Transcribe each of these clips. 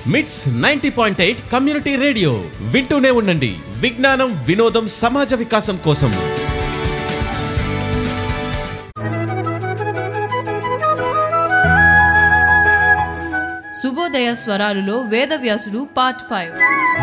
మిట్స్ 90.8 community radio వింటూనే ఉండండి. విజ్ఞానం, వినోదం, సమాజ వికాసం కోసం. శుభోదయ స్వరాలులో వేదవ్యాసుడు పార్ట్ 5.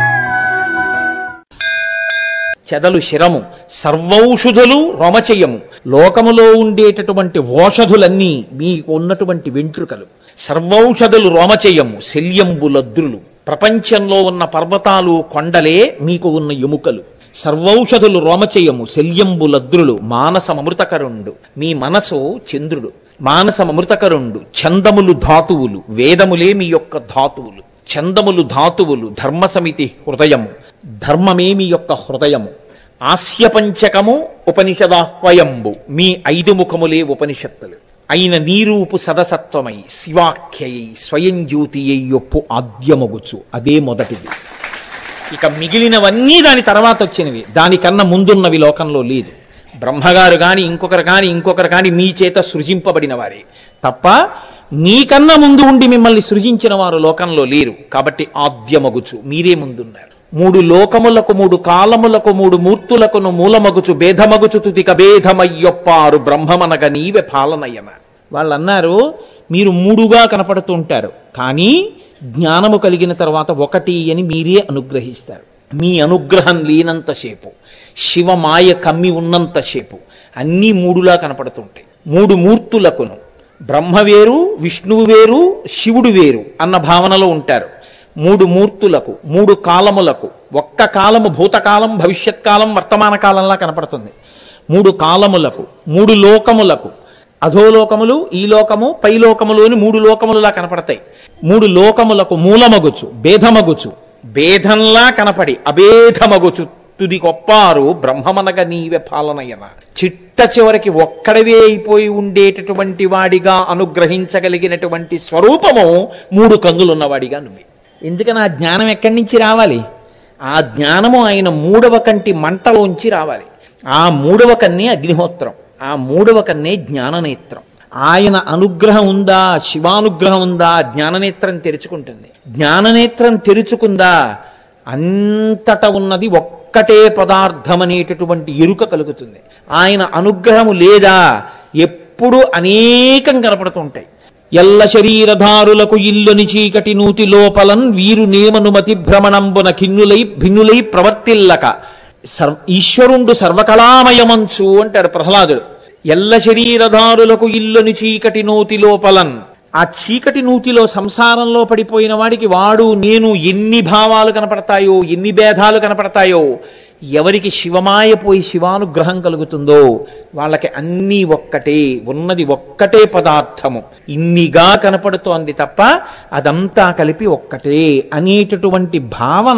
చెదలు శిరము, సర్వౌషధులు రోమచయము. లోకములో ఉండేటటువంటి ఓషధులన్నీ మీకు ఉన్నటువంటి వెంట్రుకలు. సర్వౌషధులు రోమచయము, శల్యంబులద్రులు. ప్రపంచంలో ఉన్న పర్వతాలు కొండలే మీకు ఉన్న ఎముకలు. సర్వౌషధులు రోమచయము, శల్యంబులద్రులు. మానసమృతకరుండు, మీ మనసు చంద్రుడు. మానసమృతకరుండు. ఛందములు ధాతువులు, వేదములే మీ యొక్క ధాతువులు. ఛందములు ధాతువులు. ధర్మసమితి హృదయము, ధర్మమే మీ యొక్క హృదయము. ఆస్యపంచకము ఉపనిషదాహ్వయంబు, మీ 5 ముఖములే ఉపనిషత్తులు. అయిన నీరూపు సదసత్వమై శివాఖ్యయై స్వయం జ్యోతియై యొప్పు ఆద్యమగుచు, అదే మొదటిది. ఇక మిగిలినవన్నీ దాని తర్వాత వచ్చినవి, దానికన్నా ముందున్నవి లోకంలో లేదు. బ్రహ్మగారు కాని ఇంకొకరు కాని మీ చేత సృజింపబడిన వారే తప్ప మీకన్నా ముందు ఉండి మిమ్మల్ని సృజించిన వారు లోకంలో లేరు. కాబట్టి ఆద్యమగుచు, మీరే ముందున్నారు. 3 లోకములకు 3 కాలములకు 3 మూర్తులకును మూలమగుచు భేదమగుచు తుదిక భేదమయ్యొప్పారు బ్రహ్మమనగ నీవే పాలనయమ. వాళ్ళు అన్నారు, మీరు 3గా కనపడుతుంటారు, కానీ జ్ఞానము కలిగిన తర్వాత 1 అని మీరే అనుగ్రహిస్తారు. మీ అనుగ్రహం లేనంతసేపు, శివమాయ కమ్మి ఉన్నంతసేపు అన్నీ 3లా కనపడుతుంటాయి. 3 మూర్తులకును, బ్రహ్మ వేరు, విష్ణువు వేరు, శివుడు వేరు అన్న భావనలో ఉంటారు. 3 మూర్తులకు, 3 కాలములకు, ఒక్క కాలము భూతకాలం, భవిష్యత్కాలం, వర్తమాన కాలంలా కనపడుతుంది. 3 కాలములకు, 3 లోకములకు, అధోలోకములు, ఈ లోకము, పైలోకములు అని 3 లోకములులా కనపడతాయి. 3 లోకములకు మూలమగుచు భేదమగుచు, భేదంలా కనపడి అభేదమగుచు తుదికొప్పారు బ్రహ్మమనగ నీవే పాలనయన. చిట్ట చివరికి ఒక్కడవే అయిపోయి ఉండేటటువంటి వాడిగా అనుగ్రహించగలిగినటువంటి స్వరూపము 3 కన్నులున్నవాడిగా నువ్వే. ఎందుకని ఆ జ్ఞానం ఎక్కడి నుంచి రావాలి? ఆ జ్ఞానము ఆయన 3వ కంటి మంటలోంచి రావాలి. ఆ 3వ కన్నే అగ్నిహోత్రం, ఆ 3వ కన్నే జ్ఞాననేత్రం. ఆయన అనుగ్రహం ఉందా, శివానుగ్రహం ఉందా, జ్ఞాననేత్రం తెరుచుకుంటుంది. జ్ఞాననేత్రం తెరుచుకుందా, అంతటా ఉన్నది ఒక్కటే పదార్థం అనేటటువంటి ఎరుక కలుగుతుంది. ఆయన అనుగ్రహము లేదా, ఎప్పుడు అనేకం కనపడుతుంటాయి. ఎల్ల శరీరధారులకు ఇల్లుని చీకటి నూతి లోపలన్ వీరు నేమనుమతి భ్రమణంబున భిన్నులై ప్రవర్తిల్లక ఈశ్వరుండు సర్వకళామయమంచు అంటాడు ప్రహ్లాదుడు. ఎల్ల శరీరధారులకు ఇల్లుని చీకటి నూతి లోపలన్, ఆ చీకటి నూతిలో సంసారంలో పడిపోయిన వాడికి వాడు నేను ఎన్ని భావాలు కనపడతాయో, ఎన్ని భేదాలు కనపడతాయో. ఎవరికి శివమాయ పోయి శివానుగ్రహం కలుగుతుందో వాళ్ళకి అన్నీ ఒక్కటే, ఉన్నది ఒక్కటే పదార్థము, ఇన్నిగా కనపడుతోంది తప్ప అదంతా కలిపి ఒక్కటే అనేటటువంటి భావన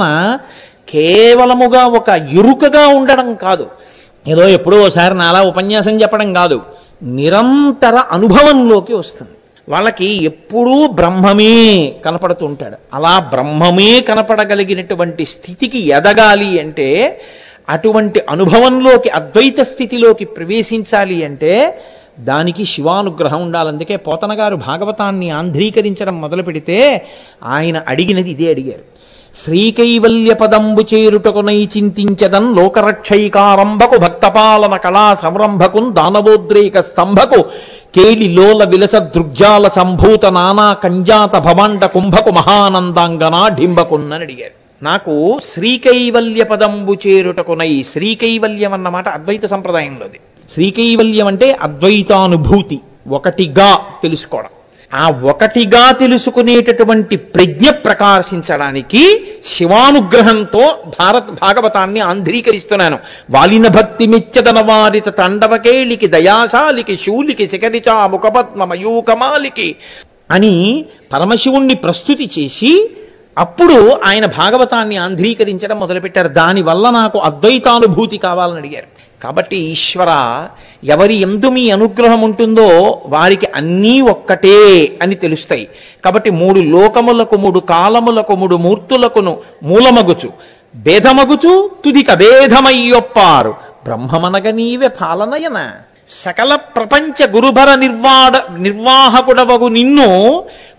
కేవలముగా ఒక ఎరుకగా ఉండడం కాదు, ఏదో ఎప్పుడో ఒకసారి నాలా ఉపన్యాసం చెప్పడం కాదు, నిరంతర అనుభవంలోకి వస్తుంది. వాళ్ళకి ఎప్పుడూ బ్రహ్మమే కనపడుతుంటాడు. అలా బ్రహ్మమే కనపడగలిగినటువంటి స్థితికి ఎదగాలి అంటే, అటువంటి అనుభవంలోకి, అద్వైత స్థితిలోకి ప్రవేశించాలి అంటే దానికి శివానుగ్రహం ఉండాలి. అందుకే పోతన గారు భాగవతాన్ని ఆంధ్రీకరించడం మొదలు పెడితే ఆయన అడిగినది ఇదే అడిగారు. శ్రీకైవల్య పదంబు చేరుటకునై చింతించదన్ లోకరక్షైకారంభకు భక్తపాలన కళా సంరంభకున్ దానవోద్రేక స్తంభకు కేలి లోల విలస దృగ్జాల సంభూత నానా కంజాత భవాండ కుంభకు మహానందాంగనా ఢింబకున్నని అడిగారు. నాకు శ్రీకైవల్య పదంబు చేరుటకునై, శ్రీకైవల్యం అన్నమాట అద్వైత సంప్రదాయంలోది. శ్రీకైవల్యం అంటే అద్వైతానుభూతి, ఒకటిగా తెలుసుకోవడం. ఆ ఒకటిగా తెలుసుకునేటటువంటి ప్రజ్ఞ ప్రకాశించడానికి శివానుగ్రహంతో భాగవతాన్ని ఆంధ్రీకరిస్తున్నాను. వాలిన భక్తి మిచ్చదన వారిత తండవకేళికి దయాశాలికి శూలికి శిఖరిచా ముఖపద్మ మయూకమాలికి అని పరమశివుణ్ణి ప్రస్తుతి చేసి అప్పుడు ఆయన భాగవతాన్ని ఆంధ్రీకరించడం మొదలుపెట్టారు. దానివల్ల నాకు అద్వైతానుభూతి కావాలని అడిగారు. కాబట్టి ఈశ్వర, ఎవరి యందు మీ అనుగ్రహం ఉంటుందో వారికి అన్నీ ఒక్కటే అని తెలుస్తాయి. కాబట్టి 3 లోకములకు 3 కాలములకు 3 మూర్తులకును మూలమగుచు భేదమగుచు తుదిక భేదమయ్యొప్పారు బ్రహ్మమనగ నీవే పాలనయన. సకల ప్రపంచ గురుభర నిర్వాహకుడవగు నిన్ను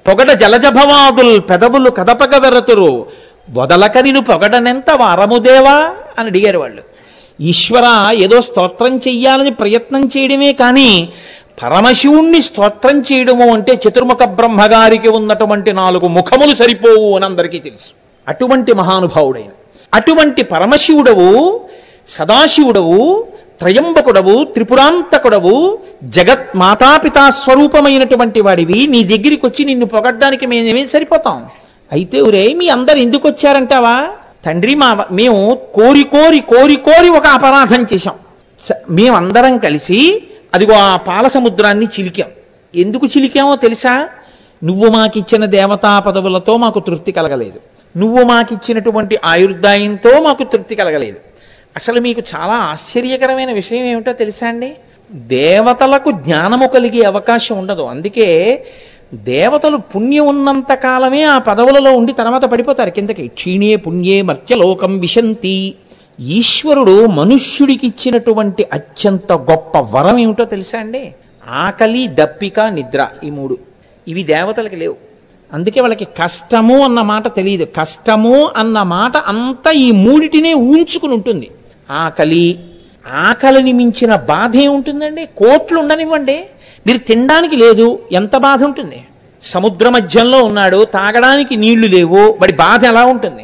పొగడ జలజభవాదుల్ పెదవులు కదపగ వెరతురు వదలక నిను పొగడనెంత వారముదేవా అని అడిగారు వాళ్ళు. ఈశ్వర ఏదో స్తోత్రం చెయ్యాలని ప్రయత్నం చేయడమే కానీ పరమశివుణ్ణి స్తోత్రం చేయడము అంటే చతుర్ముఖ బ్రహ్మగారికి ఉన్నటువంటి 4 ముఖములు సరిపోవు అని అందరికీ తెలుసు. అటువంటి మహానుభావుడైన అటువంటి పరమశివుడవు, సదాశివుడవు, త్రయంబకుడవు, త్రిపురాంతకుడవు, జగత్ మాతాపితా స్వరూపమైనటువంటి వాడివి, నీ దగ్గరికి వచ్చి నిన్ను పొగడ్డానికి మేమేమీ సరిపోతాం. అయితే ఒరే మీ అందరు ఎందుకు వచ్చారంటావా? తండ్రి మేము కోరి కోరి కోరి కోరి ఒక అపరాధం చేశాం. మేమందరం కలిసి అదిగో ఆ పాల సముద్రాన్ని చిలికాం. ఎందుకు చిలికామో తెలుసా? నువ్వు మాకిచ్చిన దేవతా పదవులతో మాకు తృప్తి కలగలేదు, నువ్వు మాకిచ్చినటువంటి ఆయుర్దాయంతో మాకు తృప్తి కలగలేదు. అసలు మీకు చాలా ఆశ్చర్యకరమైన విషయం ఏమిటో తెలుసా అండి? దేవతలకు జ్ఞానము కలిగే అవకాశం ఉండదు. అందుకే దేవతలు పుణ్యం ఉన్నంత కాలమే ఆ పదవులలో ఉండి తర్వాత పడిపోతారు కిందకి. క్షీణే పుణ్యే మర్త్యలోకం విశంతి. ఈశ్వరుడు మనుష్యుడికి ఇచ్చినటువంటి అత్యంత గొప్ప వరం ఏమిటో తెలుసా అండి? ఆకలి, దప్పిక, నిద్ర, ఈ 3 ఇవి దేవతలకి లేవు. అందుకే వాళ్ళకి కష్టము అన్న మాట తెలియదు. కష్టము అన్న మాట అంతా ఈ 3టినే ఊంచుకుని ఉంటుంది. ఆకలిని మించిన బాధ ఏముంటుందండి? కోట్లు ఉండనివ్వండి, మీరు తినడానికి లేదు, ఎంత బాధ ఉంటుంది? సముద్ర మధ్యంలో ఉన్నాడు, తాగడానికి నీళ్లు లేవు, వాడి బాధ ఎలా ఉంటుంది?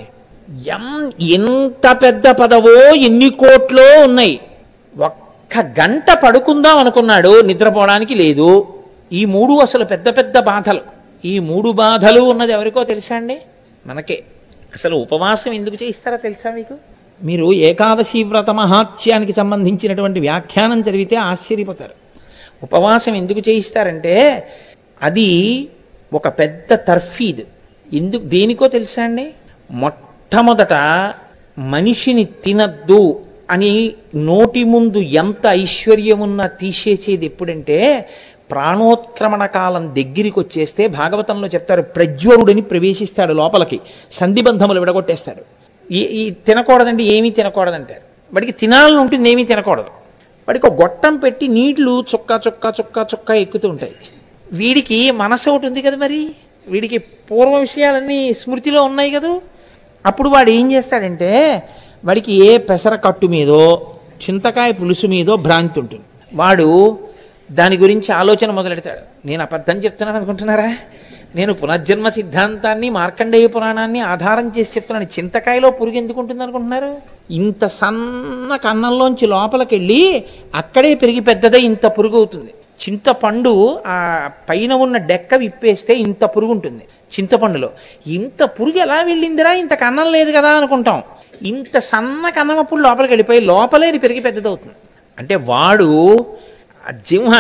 ఎంత పెద్ద పదవో, ఎన్ని కోట్లో ఉన్నాయి, ఒక్క గంట పడుకుందాం అనుకున్నాడు, నిద్రపోవడానికి లేదు. ఈ 3 అసలు పెద్ద పెద్ద బాధలు. ఈ 3 బాధలు ఉన్నది ఎవరికో తెలుసా అండి? మనకే. అసలు ఉపవాసం ఎందుకు చేయిస్తారో తెలుసా మీకు? మీరు ఏకాదశి వ్రత మహాత్యానికి సంబంధించినటువంటి వ్యాఖ్యానం చదివితే ఆశ్చర్యపోతారు. ఉపవాసం ఎందుకు చేయిస్తారంటే అది ఒక పెద్ద తర్ఫీద్. దేనికో తెలుసా అండి? మొట్టమొదట మనిషిని తినద్దు అని నోటి ముందు ఎంత ఐశ్వర్యమున్నా తీసేసేది ఎప్పుడంటే ప్రాణోత్క్రమణ కాలం దగ్గరికి వచ్చేస్తే. భాగవతంలో చెప్తారు, ప్రజ్వరుడిని ప్రవేశిస్తాడు లోపలికి, సంధిబంధములు విడగొట్టేస్తాడు. ఈ తినకూడదండి, ఏమీ తినకూడదంటారు. వాడికి తినాలని ఉంటుంది, ఏమీ తినకూడదు. వాడికి ఒక గొట్టం పెట్టి నీళ్లు చుక్క చుక్క చుక్క చుక్క ఎక్కుతూ ఉంటాయి. వీడికి మనసు ఒకటి ఉంది కదా, మరి వీడికి పూర్వ విషయాలన్నీ స్మృతిలో ఉన్నాయి కదా. అప్పుడు వాడు ఏం చేస్తాడంటే వాడికి ఏ పెసర కట్టు మీదో చింతకాయ పులుసు మీదో భ్రాంతి ఉంటుంది. వాడు దాని గురించి ఆలోచన మొదలెడతాడు. నేను అబద్ధం చెప్తున్నాను అనుకుంటున్నారా? నేను పునర్జన్మ సిద్ధాంతాన్ని, మార్కండేయ పురాణాన్ని ఆధారం చేసి చెప్తున్నాను. చింతకాయలో పురుగు ఎందుకు ఉంటుంది అనుకుంటున్నారు? ఇంత సన్న కన్నంలోంచి లోపలికి వెళ్ళి అక్కడే పెరిగి పెద్దదై ఇంత పురుగు అవుతుంది. చింతపండు ఆ పైన ఉన్న డెక్క విప్పేస్తే ఇంత పురుగు ఉంటుంది చింతపండులో. ఇంత పురుగు ఎలా వెళ్ళిందిరా, ఇంత కన్నం లేదు కదా అనుకుంటాం. ఇంత సన్న కన్నం అప్పుడు లోపలికి వెళ్ళిపోయి లోపలే పెరిగి పెద్దదవుతుంది. అంటే వాడు జింహ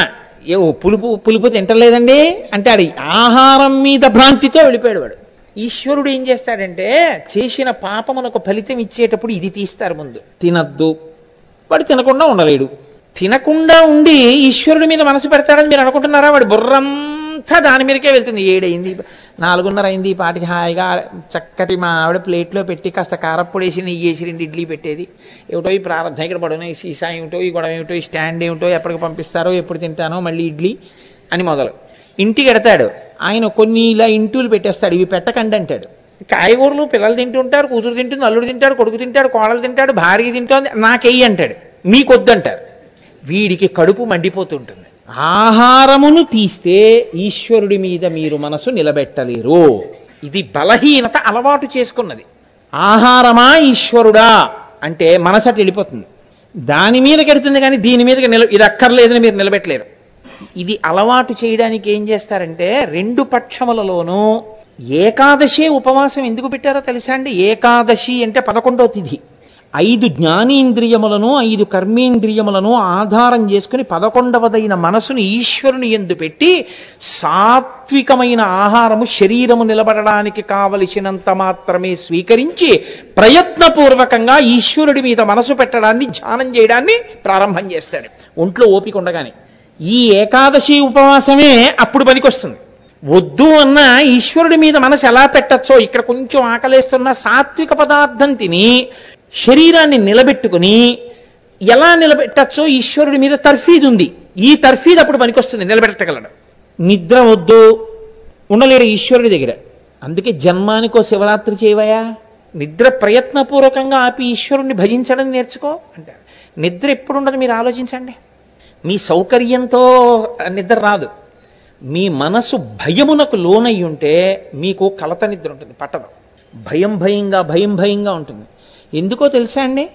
పులుపు తింటలేదండి అంటే అది ఆహారం మీద భ్రాంతితో వెళ్ళిపోయాడు వాడు. ఈశ్వరుడు ఏం చేస్తాడంటే చేసిన పాపమునకు ఫలితం ఇచ్చేటప్పుడు ఇది తీస్తారు ముందు. తినద్దు, వాడు తినకుండా ఉండలేడు. తినకుండా ఉండి ఈశ్వరుడి మీద మనసు పెడతాడని మీరు అనుకుంటున్నారా? వాడి బుర్రంతా దాని మీదకే వెళ్తుంది. 7 అయింది, 4:30 అయింది, ఈ పాటికి హాయిగా చక్కటి మా ఆవిడ ప్లేట్లో పెట్టి కాస్త కారప్పొడి వేసి నెయ్యి వేసి 2 ఇడ్లీ పెట్టేది. ఏమిటో ఈ ప్రారంభం ఇక్కడ పడను, ఈ సీసా ఏమిటో, ఈ గొడవ ఏమిటో, ఈ స్టాండ్ ఏమిటో, ఎప్పటికి పంపిస్తారో, ఎప్పుడు తింటానో, మళ్ళీ ఇడ్లీ అని మొదలు. ఇంటికి ఎడతాడు ఆయన, కొన్ని ఇలా ఇంటూలు పెట్టేస్తాడు, ఇవి పెట్టకండి అంటాడు. కాయగూరలు పిల్లలు తింటుంటారు, కూతురు తింటుంది, అల్లుడు తింటాడు, కొడుకు తింటాడు, కోడలు తింటాడు, భార్య తింటుంది, నాకెయ్యి అంటాడు, మీకొద్దంటారు. వీడికి కడుపు మండిపోతుంటుంది. ఆహారమును తీస్తే ఈశ్వరుడి మీద మీరు మనసు నిలబెట్టలేరు. ఇది బలహీనత, అలవాటు చేసుకున్నది. ఆహారమా ఈశ్వరుడా అంటే మనసట వెళ్ళిపోతుంది, దాని మీద కెడుతుంది, కానీ దీని మీద ఇది అక్కర్లేదని మీరు నిలబెట్టలేరు. ఇది అలవాటు చేయడానికి ఏం చేస్తారంటే 2 పక్షములలోనూ ఏకాదశి ఉపవాసం ఎందుకు పెట్టారో తెలుసా అండి? ఏకాదశి అంటే 11వ తిథి. 5 జ్ఞానేంద్రియములను 5 కర్మేంద్రియములను ఆధారం చేసుకుని 11వదైన మనసును ఈశ్వరుని యందు పెట్టి సాత్వికమైన ఆహారము శరీరము నిలబడడానికి కావలసినంత మాత్రమే స్వీకరించి ప్రయత్నపూర్వకంగా ఈశ్వరుడి మీద మనసు పెట్టడాన్ని, ధ్యానం చేయడాన్ని ప్రారంభం చేస్తాడు ఒంట్లో ఓపిక ఉండగానే. ఈ ఏకాదశి ఉపవాసమే అప్పుడు పనికొస్తుంది. వద్దు అన్న ఈశ్వరుడి మీద మనసు ఎలా పెట్టచ్చో, ఇక్కడ కొంచెం ఆకలేస్తున్న సాత్విక పదార్థం తిని శరీరాన్ని నిలబెట్టుకుని ఎలా నిలబెట్టచ్చో ఈశ్వరుడి మీద తర్ఫీదు ఉంది. ఈ తర్ఫీదు అప్పుడు పనికొస్తుంది, నిలబెట్టగలడు. నిద్ర వద్దు, ఉండలేడు ఈశ్వరుడి దగ్గర. అందుకే జన్మానికో శివరాత్రి చేయవయా, నిద్ర ప్రయత్నపూర్వకంగా ఆపి ఈశ్వరుణ్ణి భజించడం నేర్చుకో అంటారు. నిద్ర ఎప్పుడు ఉండదు మీరు ఆలోచించండి. మీ సౌకర్యంతో నిద్ర రాదు. మీ మనసు భయమునకు లోనై ఉంటే మీకు కలత నిద్ర ఉంటుంది, పట్టదు. భయం భయంగా ఉంటుంది. ఎందుకో తెలుసా అండి,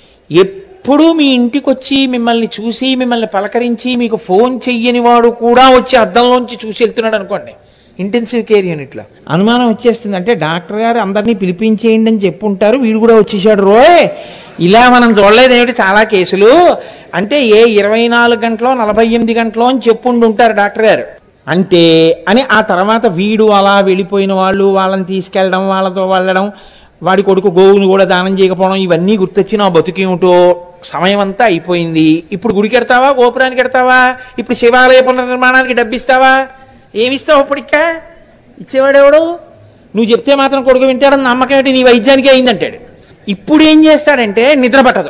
ఎప్పుడూ మీ ఇంటికి వచ్చి మిమ్మల్ని చూసి మిమ్మల్ని పలకరించి మీకు ఫోన్ చెయ్యని వాడు కూడా వచ్చి అద్దంలోంచి చూసి వెళ్తున్నాడు అనుకోండి, ఇంటెన్సివ్ కేర్ యూనిట్లో అనుమానం వచ్చేస్తుంది. అంటే డాక్టర్ గారు అందరినీ పిలిపించేయండి అని చెప్పుంటారు, వీడు కూడా వచ్చేసాడు రోయ్, ఇలా మనం చూడలేదేమిటి చాలా కేసులు అంటే ఏ 24 గంటలో 48 గంటలో అని చెప్పుండి ఉంటారు డాక్టర్ గారు అంటే అని. ఆ తర్వాత వీడు అలా వెళ్ళిపోయిన వాళ్ళు వాళ్ళని తీసుకెళ్ళడం, వాళ్ళతో వెళ్ళడం, వాడి కొడుకు గోవుని కూడా దానం చేయకపోవడం, ఇవన్నీ గుర్తొచ్చి నా బతుకేమిటో సమయం అంతా అయిపోయింది. ఇప్పుడు గుడికి ఎడతావా, గోపురానికి ఎడతావా, ఇప్పుడు శివాలయ పునర్నిర్మాణానికి డబ్బిస్తావా, ఏమిస్తావు? ఇప్పటికా ఇచ్చేవాడెవడు? నువ్వు చెప్తే మాత్రం కొడుకు వింటాడని నమ్మకం ఏంటి? నీ వైద్యానికి అయిందంటాడు. ఇప్పుడు ఏం చేస్తాడంటే నిద్ర పట్టదు.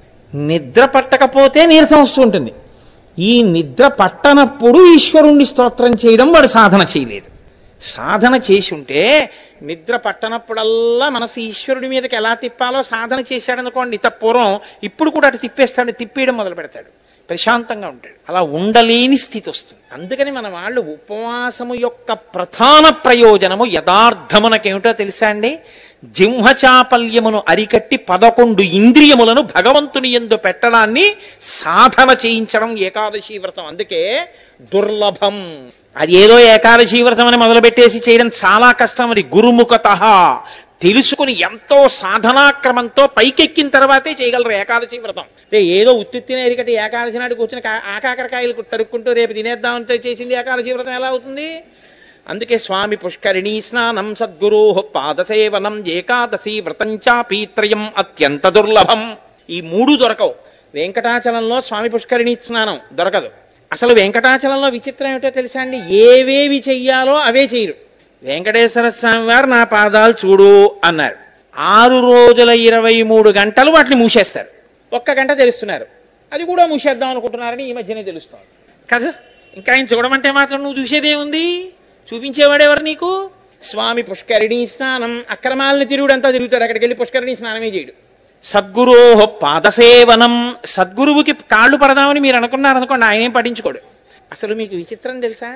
నిద్ర పట్టకపోతే నీరసం వస్తూ ఉంటుంది. ఈ నిద్ర పట్టనప్పుడు ఈశ్వరుణ్ణి స్తోత్రం చేయడం వాడు సాధన చేయలేదు. సాధన చేసి ఉంటే నిద్ర పట్టనప్పుడల్లా మనసు ఈశ్వరుడి మీదకి ఎలా తిప్పాలో సాధన చేశాడనుకోండి పూర్వం, ఇప్పుడు కూడా అటు తిప్పేస్తాడు, తిప్పేయడం మొదలు పెడతాడు, ప్రశాంతంగా ఉంటాడు. అలా ఉండలేని స్థితి వస్తుంది. అందుకని మన వాళ్ళు ఉపవాసము యొక్క ప్రధాన ప్రయోజనము యథార్థమునకేమిటో తెలుసా అండి? జింహచాపల్యమును అరికట్టి 11 ఇంద్రియములను భగవంతుని యందు పెట్టడాన్ని సాధన చేయించడం ఏకాదశి వ్రతం. అందుకే దుర్లభం. అది ఏదో ఏకాదశి వ్రతం అని మొదలుపెట్టేసి చేయడం చాలా కష్టం. అది గురుముఖతః తెలుసుకుని ఎంతో సాధనాక్రమంతో పైకెక్కిన తర్వాతే చేయగలరు ఏకాదశి వ్రతం. అంటే ఏదో ఉత్తిన ఎరికటి ఏకాదశి నాడు కూర్చుని ఆకాకరకాయలు తరుక్కుంటూ రేపు తినేద్దామంతో చేసింది ఏకాదశి వ్రతం ఎలా అవుతుంది? అందుకే స్వామి పుష్కరిణీ స్నానం సద్గురో పాదసేవనం ఏకాదశి వ్రతం చాపీత్రయం అత్యంత దుర్లభం. ఈ 3 దొరకవు. వెంకటాచలంలో స్వామి పుష్కరిణీ స్నానం దొరకదు. అసలు వెంకటాచలంలో విచిత్రం ఏమిటో తెలుసా అండి? ఏవేవి చెయ్యాలో అవే చేయరు. వెంకటేశ్వర స్వామి వారు నా పాదాలు చూడు అన్నారు. 6 రోజుల 23 గంటలు వాటిని మూసేస్తారు. 1 గంట తెలుస్తున్నారు, అది కూడా మూసేద్దాం అనుకుంటున్నారని ఈ మధ్యనే తెలుస్తోంది కదా. ఇంకా ఆయన చూడమంటే మాత్రం నువ్వు చూసేదేముంది? చూపించేవాడెవరు నీకు? స్వామి పుష్కరిణీ స్నానం. అక్రమాలని తిరుగుడంతా తిరుగుతాడు, అక్కడికి వెళ్ళి పుష్కరిణీ స్నానమే చేయడు. సద్గురోహ పాదసేవనం. సద్గురువుకి కాళ్ళు పడదామని మీరు అనుకున్నారనుకోండి, ఆయనేం పట్టించుకోడు. అసలు మీకు విచిత్రం తెలుసా?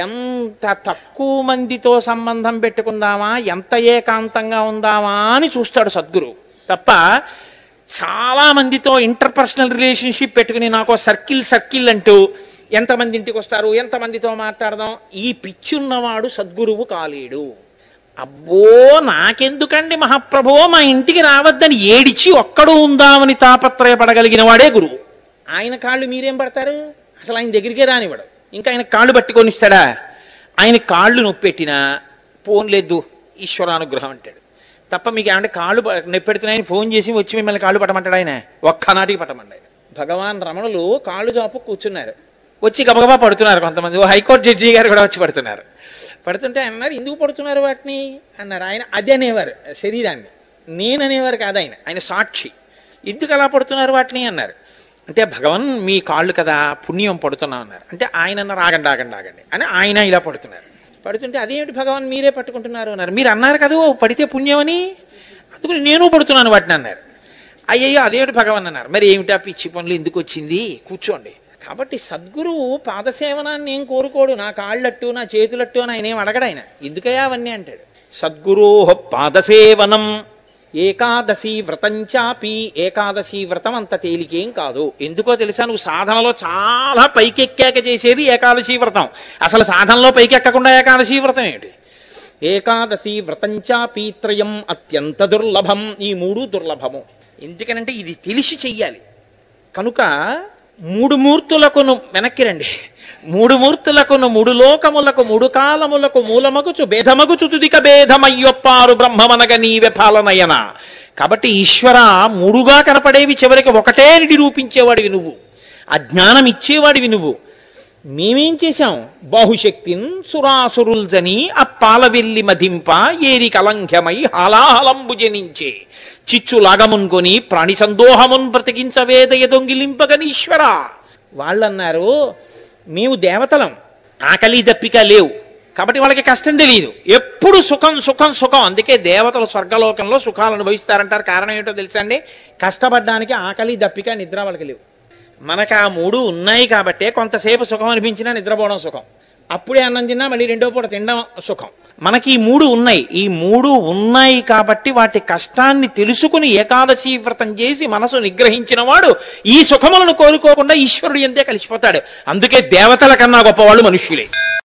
ఎంత తక్కువ మందితో సంబంధం పెట్టుకుందామా, ఎంత ఏకాంతంగా ఉందామా అని చూస్తాడు సద్గురు తప్ప చాలా మందితో ఇంటర్పర్సనల్ రిలేషన్షిప్ పెట్టుకుని నాకు సర్కిల్ అంటూ ఎంతమంది ఇంటికి వస్తారు, ఎంతమందితో మాట్లాడదాం, ఈ పిచ్చున్నవాడు సద్గురువు కాలేడు. అబ్బో నాకెందుకండి మహాప్రభో, మా ఇంటికి రావద్దని ఏడిచి ఒక్కడు ఉందామని తాపత్రయపడగలిగిన వాడే గురువు. ఆయన కాళ్ళు మీరేం పడతారు? అసలు ఆయన దగ్గరికే రానివ్వడు. ఇంకా ఆయన కాళ్ళు పట్టుకొనిస్తాడా? ఆయన కాళ్ళు నొప్పెట్టినా పోన్లేదు ఈశ్వరానుగ్రహం అంటాడు తప్ప మీకు ఏమంటే కాళ్ళు నొప్పెడుతున్నాయని ఫోన్ చేసి వచ్చి మిమ్మల్ని కాళ్ళు పట్టమంటాడు ఆయన? ఒక్కనాటికి పట్టమంటాడు. భగవాన్ రమణులు కాళ్ళు జాపు కూర్చున్నారు, వచ్చి గబగబా పడుతున్నారు. కొంతమంది హైకోర్టు జడ్జి గారు కూడా వచ్చి పడుతున్నారు. పడుతుంటే ఆయన అన్నారు, ఎందుకు పడుతున్నారు వాటిని అన్నారు. ఆయన అది అనేవారు శరీరాన్ని, నేననేవారు కాదు ఆయన, ఆయన సాక్షి. ఎందుకు అలా పడుతున్నారు వాటిని అన్నారు. అంటే భగవాన్ మీ కాళ్ళు కదా పుణ్యం పడుతున్నా అన్నారు. అంటే ఆయన అన్నారు ఆగండి అని ఆయన ఇలా పడుతున్నారు. పడుతుంటే అదేమిటి భగవాన్ మీరే పట్టుకుంటున్నారు అన్నారు. మీరు అన్నారు కదా పడితే పుణ్యం అని, అందుకని నేను పడుతున్నాను వాటిని అన్నారు. అయ్యయ్యో అదేమిటి భగవాన్ అన్నారు. మరి ఏమిటా పిచ్చి పనులు ఎందుకు వచ్చింది, కూర్చోండి. కాబట్టి సద్గురువు పాదసేవనాన్ని ఏం కోరుకోడు, నా కాళ్ళట్టు నా చేతులట్టు అని ఆయన ఏం అడగడు. ఆయన ఎందుకయ్యా అవన్నీ అంటాడు. సద్గురోహ పాదసేవనం ఏకాదశి వ్రతం చాపి. ఏకాదశి వ్రతం అంత తేలికేం కాదు. ఎందుకో తెలుసా? నువ్వు సాధనలో చాలా పైకెక్కాక చేసేది ఏకాదశి వ్రతం. అసలు సాధనలో పైకెక్కకుండా ఏకాదశి వ్రతం ఏమిటి? ఏకాదశి వ్రతం చాపీత్రయం అత్యంత దుర్లభం. ఈ 3 దుర్లభము. ఎందుకనంటే ఇది తెలిసి చెయ్యాలి కనుక. 3 మూర్తులకును వెనక్కి రండి. 3 మూర్తులకును 3 లోకములకు 3 కాలములకు మూలమగుచు భేదమగుచు తుదిక భేదమయ్యొప్పారు బ్రహ్మమనగ నీవె పాలనయన. కాబట్టి ఈశ్వర 3గా కనపడేవి చివరికి ఒకటే నిరూపించేవాడివి నువ్వు, అజ్ఞానం ఇచ్చేవాడివి నువ్వు. మేమేం చేశాం? బాహుశక్తిన్ సురాసురుల్జని అప్పాలవెల్లి మధింప ఏరి కలంఘ్యమై హాలాహలంబు జనించే చిచ్చులాగమున్కొని ప్రాణి సందోహమున్ బ్రతికించవేదయ దొంగిలింపగనీశ్వర. వాళ్ళన్నారు మేము దేవతలం, ఆకలి దప్పిక లేవు, కాబట్టి వాళ్ళకి కష్టం తెలియదు, ఎప్పుడు సుఖం సుఖం సుఖం. అందుకే దేవతలు స్వర్గలోకంలో సుఖాలు అనుభవిస్తారంటారు. కారణం ఏంటో తెలుసా అండి? కష్టపడ్డానికి ఆకలి దప్పిక నిద్ర వాళ్ళకి లేవు. మనకు ఆ మూడు ఉన్నాయి కాబట్టే కొంతసేపు సుఖం అనిపించినా నిద్రపోవడం సుఖం, అప్పుడే అన్నం తిన్నా మళ్ళీ రెండో పూట తినడం సుఖం. మనకి ఈ మూడు ఉన్నాయి. ఈ మూడు ఉన్నాయి కాబట్టి వాటి కష్టాన్ని తెలుసుకుని ఏకాదశి వ్రతం చేసి మనసు నిగ్రహించిన వాడు ఈ సుఖములను కోరుకోకుండా ఈశ్వరుడు ఎంతే కలిసిపోతాడు. అందుకే దేవతల కన్నా గొప్పవాళ్ళు మనుష్యులే.